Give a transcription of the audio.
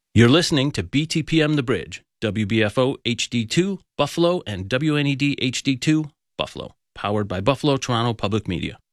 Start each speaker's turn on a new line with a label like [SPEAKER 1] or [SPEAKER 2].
[SPEAKER 1] You're listening to BTPM The Bridge, WBFO HD2, Buffalo, and WNED HD2, Buffalo, powered by Buffalo Toronto Public Media.